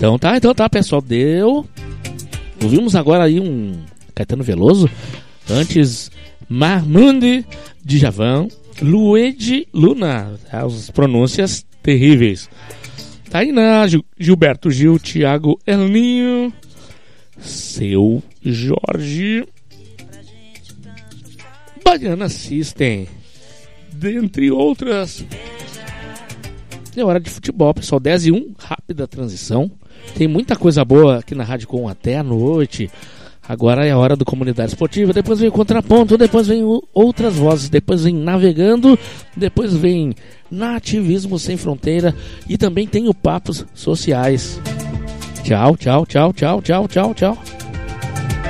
Então tá, pessoal, deu. Ouvimos agora aí um Caetano Veloso. Antes, Mahmoud Djavan, Luigi Luna. As pronúncias terríveis. Tainá, Gilberto Gil, Thiago Elninho, Seu Jorge, Baiana System, dentre outras. É hora de futebol, pessoal. 10:01, rápida transição. Tem muita coisa boa aqui na Rádio Com até a noite. Agora é a hora do Comunidade Esportiva. Depois vem o Contraponto, depois vem outras vozes, depois vem Navegando, depois vem Nativismo Sem Fronteira e também tem o Papos Sociais. Tchau, tchau, tchau, tchau, tchau, tchau, tchau.